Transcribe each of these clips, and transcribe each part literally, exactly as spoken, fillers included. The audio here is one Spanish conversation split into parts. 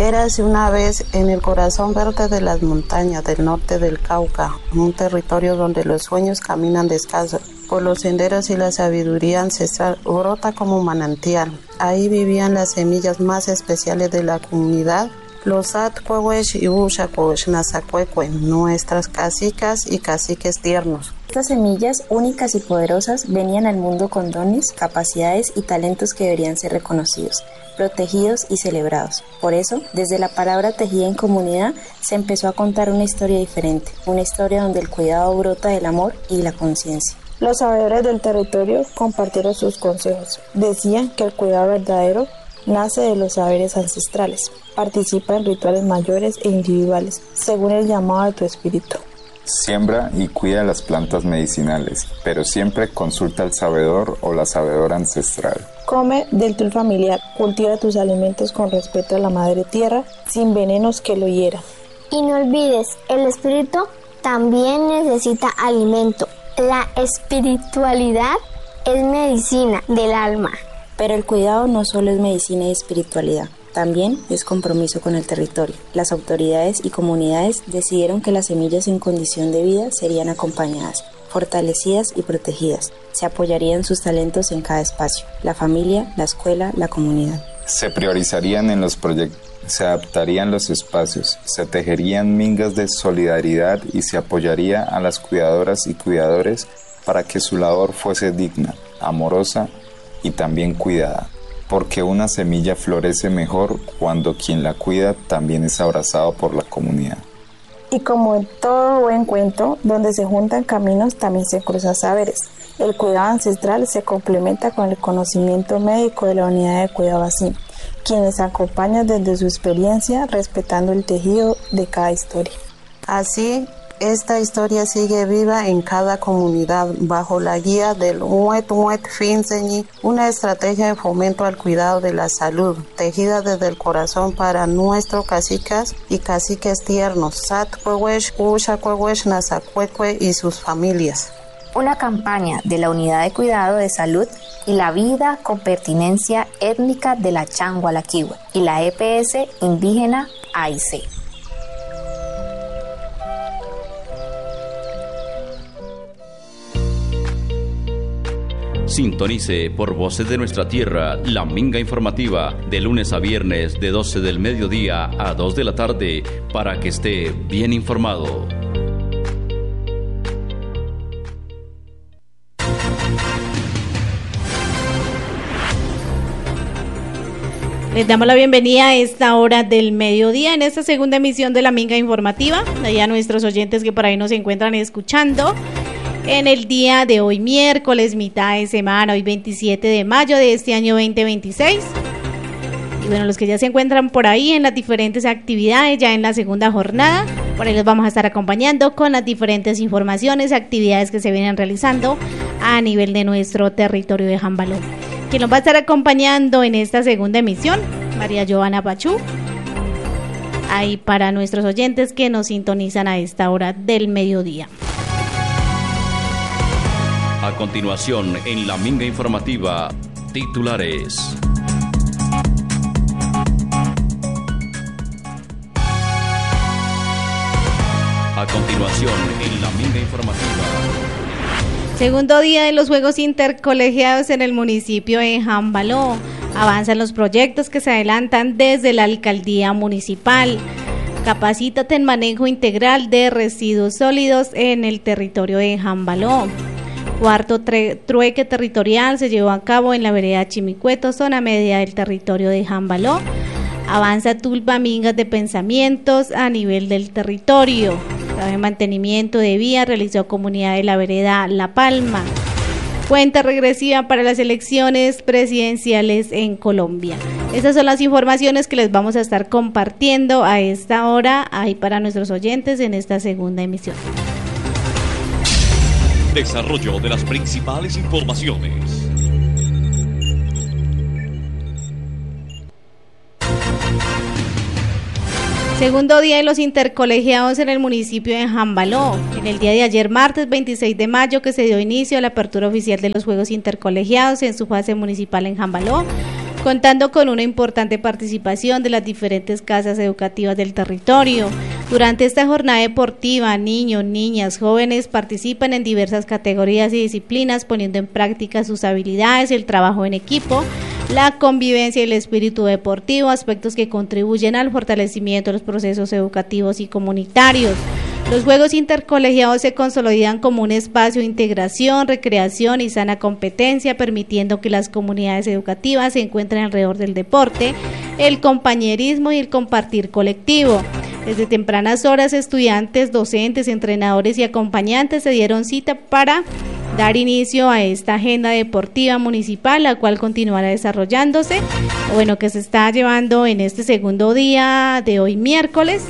Érase una vez en el corazón verde de las montañas del norte del Cauca, un territorio donde los sueños caminan descalzos por los senderos y la sabiduría ancestral brota como manantial. Ahí vivían las semillas más especiales de la comunidad, los Atcuehuesh y Uxacuehuesh Nazacuecue, nuestras cacicas y caciques tiernos. Estas semillas únicas y poderosas venían al mundo con dones, capacidades y talentos que deberían ser reconocidos, protegidos y celebrados. Por eso, desde la palabra tejida en comunidad, se empezó a contar una historia diferente, una historia donde el cuidado brota del amor y la conciencia. Los sabedores del territorio compartieron sus consejos. Decían que el cuidado verdadero nace de los saberes ancestrales. Participa en rituales mayores e individuales, según el llamado de tu espíritu. Siembra y cuida las plantas medicinales, pero siempre consulta al sabedor o la sabedora ancestral. Come del tul familiar, cultiva tus alimentos con respeto a la madre tierra, sin venenos que lo hieran. Y no olvides, el espíritu también necesita alimento. La espiritualidad es medicina del alma. Pero el cuidado no solo es medicina y espiritualidad, también es compromiso con el territorio. Las autoridades y comunidades decidieron que las semillas en condición de vida serían acompañadas, fortalecidas y protegidas. Se apoyarían sus talentos en cada espacio, la familia, la escuela, la comunidad. Se priorizarían en los proyectos, se adaptarían los espacios, se tejerían mingas de solidaridad y se apoyaría a las cuidadoras y cuidadores para que su labor fuese digna, amorosa y también cuidada, porque una semilla florece mejor cuando quien la cuida también es abrazado por la comunidad. Y como en todo buen cuento, donde se juntan caminos también se cruzan saberes. El cuidado ancestral se complementa con el conocimiento médico de la unidad de cuidado así, quienes acompañan desde su experiencia respetando el tejido de cada historia. Así, esta historia sigue viva en cada comunidad bajo la guía del Muet Muet Finseñi, una estrategia de fomento al cuidado de la salud, tejida desde el corazón para nuestros cacicas y caciques tiernos, Satcuehuesh, Uxacuehuesh, Nazacuecue y sus familias. Una campaña de la Unidad de Cuidado de Salud y la Vida con Pertinencia Étnica de la Changualaquihue y la E P S indígena A I C. Sintonice por Voces de Nuestra Tierra, La Minga Informativa, de lunes a viernes de doce del mediodía a dos de la tarde, para que esté bien informado. Les damos la bienvenida a esta hora del mediodía en esta segunda emisión de La Minga Informativa, allá a nuestros oyentes que por ahí nos encuentran escuchando. En el día de hoy, miércoles, mitad de semana, hoy veintisiete de mayo de este año veinte veintiséis. Y bueno, los que ya se encuentran por ahí en las diferentes actividades, ya en la segunda jornada, por ahí los vamos a estar acompañando con las diferentes informaciones, actividades que se vienen realizando a nivel de nuestro territorio de Jambaló. Quien nos va a estar acompañando en esta segunda emisión, María Joana Pachú. Ahí para nuestros oyentes que nos sintonizan a esta hora del mediodía. A continuación, en La Minga Informativa, titulares. A continuación, en La Minga Informativa. Segundo día de los Juegos Intercolegiados en el municipio de Jambaló. Avanzan los proyectos que se adelantan desde la alcaldía municipal. Capacítate en manejo integral de residuos sólidos en el territorio de Jambaló. Cuarto trueque territorial se llevó a cabo en la vereda Chimicueto, zona media del territorio de Jambaló. Avanza Tulpa Mingas de Pensamientos a nivel del territorio. El mantenimiento de vía realizó comunidad de la vereda La Palma. Cuenta regresiva para las elecciones presidenciales en Colombia. Estas son las informaciones que les vamos a estar compartiendo a esta hora ahí para nuestros oyentes en esta segunda emisión. Desarrollo de las principales informaciones. Segundo día de los intercolegiados en el municipio de Jambaló. En el día de ayer, martes veintiséis de mayo, que se dio inicio a la apertura oficial de los Juegos Intercolegiados en su fase municipal en Jambaló. contando con una importante participación de las diferentes casas educativas del territorio. Durante esta jornada deportiva, niños, niñas, jóvenes participan en diversas categorías y disciplinas, poniendo en práctica sus habilidades, el trabajo en equipo, la convivencia y el espíritu deportivo, aspectos que contribuyen al fortalecimiento de los procesos educativos y comunitarios. Los juegos intercolegiados se consolidan como un espacio de integración, recreación y sana competencia, permitiendo que las comunidades educativas se encuentren alrededor del deporte, el compañerismo y el compartir colectivo. Desde tempranas horas, estudiantes, docentes, entrenadores y acompañantes se dieron cita para dar inicio a esta agenda deportiva municipal, la cual continuará desarrollándose, bueno, que se está llevando en este segundo día de hoy miércoles.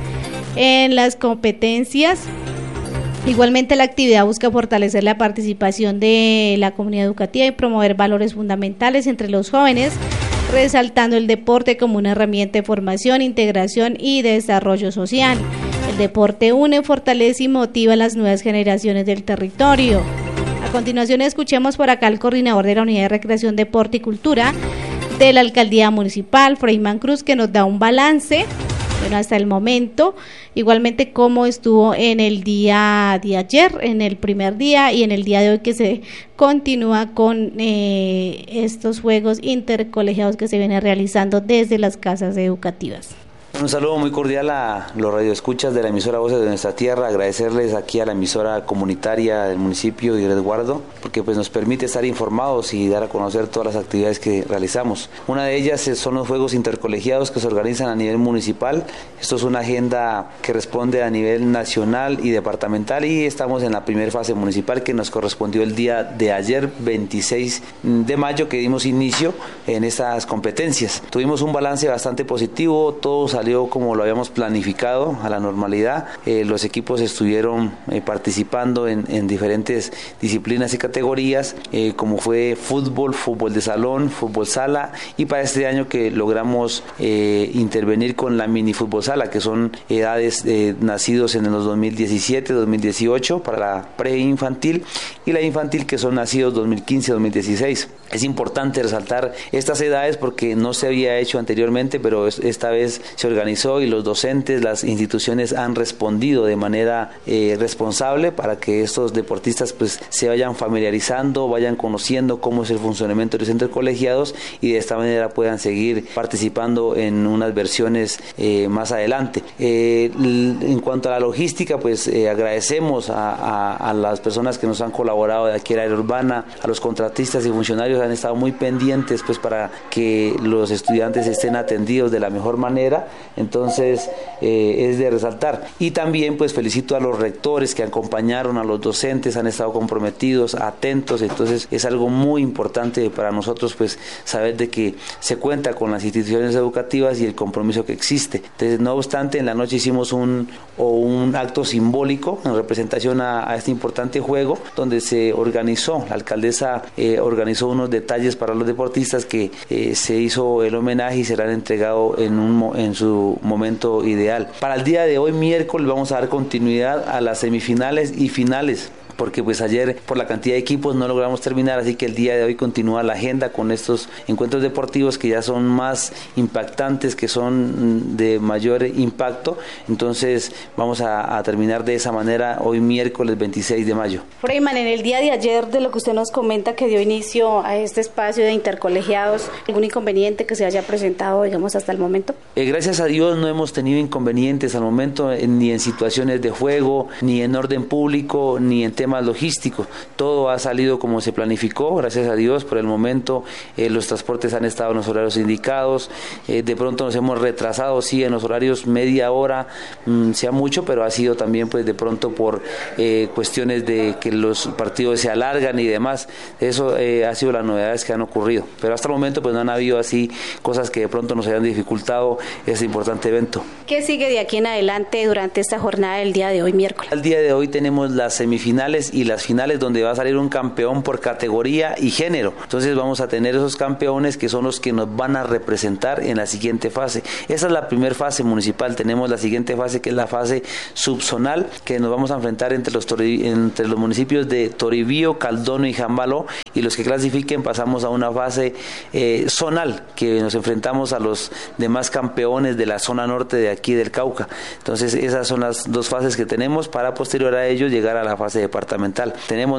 En las competencias, igualmente la actividad busca fortalecer la participación de la comunidad educativa y promover valores fundamentales entre los jóvenes, resaltando el deporte como una herramienta de formación, integración y desarrollo social. El deporte une, fortalece y motiva a las nuevas generaciones del territorio. A continuación escuchemos por acá al coordinador de la Unidad de Recreación, Deporte y Cultura de la Alcaldía Municipal, Freyman Cruz, que nos da un balance, bueno, hasta el momento, igualmente cómo estuvo en el día de ayer, en el primer día y en el día de hoy, que se continúa con eh, estos juegos intercolegiados que se vienen realizando desde las casas educativas. Un saludo muy cordial a los radioescuchas de la emisora Voces de Nuestra Tierra, agradecerles aquí a la emisora comunitaria del municipio de Resguardo, porque pues nos permite estar informados y dar a conocer todas las actividades que realizamos. Una de ellas son los juegos intercolegiados que se organizan a nivel municipal. Esto es una agenda que responde a nivel nacional y departamental, y estamos en la primera fase municipal que nos correspondió el día de ayer, veintiséis de mayo, que dimos inicio en estas competencias. Tuvimos un balance bastante positivo, todos salió como lo habíamos planificado, a la normalidad. Eh, los equipos estuvieron eh, participando en, en diferentes disciplinas y categorías, eh, como fue fútbol, fútbol de salón, fútbol sala, y para este año que logramos eh, intervenir con la mini fútbol sala, que son edades eh, nacidos en los dos mil diecisiete, dos mil dieciocho para la preinfantil, y la infantil, que son nacidos dos mil quince, dos mil dieciséis. Es importante resaltar estas edades porque no se había hecho anteriormente, pero esta vez se organizó y los docentes, las instituciones han respondido de manera eh, responsable para que estos deportistas pues se vayan familiarizando, vayan conociendo cómo es el funcionamiento de los intercolegiados, y de esta manera puedan seguir participando en unas versiones eh, más adelante. Eh, en cuanto a la logística, pues eh, agradecemos a, a, a las personas que nos han colaborado de aquí a la área urbana, a los contratistas y funcionarios, han estado muy pendientes pues para que los estudiantes estén atendidos de la mejor manera. Entonces eh, es de resaltar, y también pues felicito a los rectores que acompañaron a los docentes, han estado comprometidos, atentos. Entonces es algo muy importante para nosotros pues saber de que se cuenta con las instituciones educativas y el compromiso que existe. Entonces, no obstante, en la noche hicimos un, o un acto simbólico en representación a, a este importante juego, donde se organizó, la alcaldesa eh, organizó unos detalles para los deportistas que eh, se hizo el homenaje y serán entregados en, un, en su momento ideal. Para el día de hoy, miércoles, vamos a dar continuidad a las semifinales y finales, porque pues ayer por la cantidad de equipos no logramos terminar, así que el día de hoy continúa la agenda con estos encuentros deportivos que ya son más impactantes, que son de mayor impacto. Entonces vamos a, a terminar de esa manera hoy miércoles veintiséis de mayo. Freyman, en el día de ayer, de lo que usted nos comenta que dio inicio a este espacio de intercolegiados, ¿algún inconveniente que se haya presentado, digamos, hasta el momento? Eh, gracias a Dios no hemos tenido inconvenientes al momento, eh, ni en situaciones de juego, ni en orden público, ni en temas logísticos. Todo ha salido como se planificó, gracias a Dios. Por el momento eh, los transportes han estado en los horarios indicados. Eh, de pronto nos hemos retrasado, sí, en los horarios media hora, mmm, sea mucho, pero ha sido también pues de pronto por eh, cuestiones de que los partidos se alargan y demás. Eso eh, ha sido las novedades que han ocurrido. Pero hasta el momento pues no han habido así cosas que de pronto nos hayan dificultado este importante evento. ¿Qué sigue de aquí en adelante durante esta jornada del día de hoy, miércoles? El día de hoy tenemos las semifinales y las finales, donde va a salir un campeón por categoría y género. Entonces vamos a tener esos campeones que son los que nos van a representar en la siguiente fase. Esa es la primera fase municipal. Tenemos la siguiente fase, que es la fase subzonal, que nos vamos a enfrentar entre los, entre los municipios de Toribío, Caldono y Jambaló, y los que clasifiquen pasamos a una fase eh, zonal, que nos enfrentamos a los demás campeones de la zona norte de aquí del Cauca. Entonces esas son las dos fases que tenemos para posterior a ello llegar a la fase departamental. Tenemos